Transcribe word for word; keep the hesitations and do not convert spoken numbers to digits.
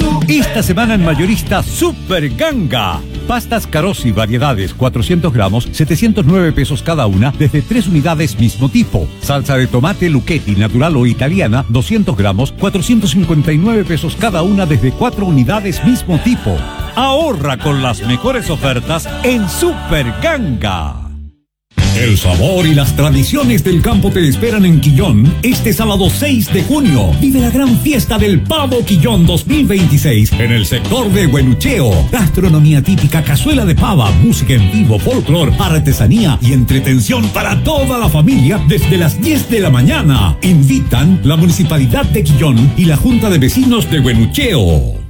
Esta semana en mayorista Super Ganga. Pastas Carosi variedades cuatrocientos gramos, setecientos nueve pesos cada una, desde tres unidades mismo tipo. Salsa de tomate Lucchetti natural o italiana, doscientos gramos, cuatrocientos cincuenta y nueve pesos cada una, desde cuatro unidades mismo tipo. Ahorra con las mejores ofertas en Super Ganga. El sabor y las tradiciones del campo te esperan en Quillón este sábado seis de junio. Vive la gran fiesta del Pavo Quillón dos mil veintiséis en el sector de Huenucheo. Gastronomía típica, cazuela de pava, música en vivo, folclor, artesanía y entretención para toda la familia desde las diez de la mañana. Invitan la Municipalidad de Quillón y la Junta de Vecinos de Huenucheo.